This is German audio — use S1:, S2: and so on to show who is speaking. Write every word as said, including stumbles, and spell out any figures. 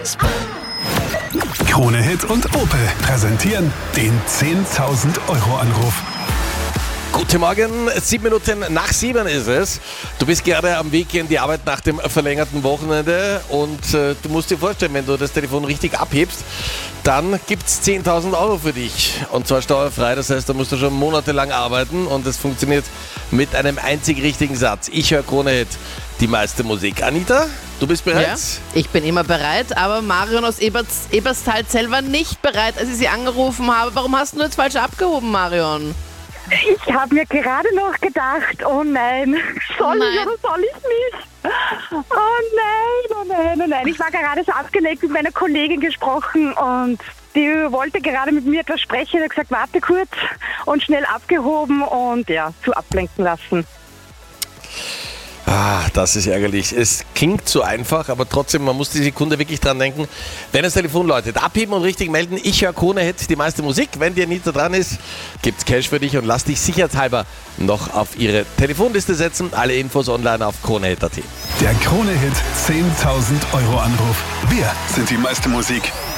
S1: Krone Hit und Opel präsentieren den zehntausend Euro Anruf.
S2: Guten Morgen, sieben Minuten nach sieben ist es. Du bist gerade am Weg in die Arbeit nach dem verlängerten Wochenende und äh, du musst dir vorstellen, wenn du das Telefon richtig abhebst, dann gibt es zehntausend Euro für dich und zwar steuerfrei. Das heißt, da musst du schon monatelang arbeiten und es funktioniert mit einem einzig richtigen Satz. Ich höre Krone Hit, die meiste Musik. Anita, du bist bereit?
S3: Ja, ich bin immer bereit, aber Marion aus Eberts, Eberstal selber nicht bereit, als ich sie angerufen habe. Warum hast du jetzt falsch abgehoben, Marion?
S4: Ich habe mir gerade noch gedacht, oh nein, soll
S3: Nein.
S4: ich oder soll ich nicht? Oh nein, oh nein, oh nein. Ich war gerade so abgelegt, mit meiner Kollegin gesprochen und die wollte gerade mit mir etwas sprechen. Ich habe gesagt, warte kurz und schnell abgehoben und ja, zu ablenken lassen.
S2: Ah, das ist ärgerlich. Es klingt so einfach, aber trotzdem, man muss die Sekunde wirklich dran denken. Wenn das Telefon läutet, abheben und richtig melden. Ich höre Krone Hit, die meiste Musik. Wenn die Anita dran ist, gibt's Cash für dich und lass dich sicherheitshalber noch auf ihre Telefonliste setzen. Alle Infos online auf kronehit punkt at.
S1: Der Krone Hit zehntausend Euro Anruf. Wir sind die meiste Musik.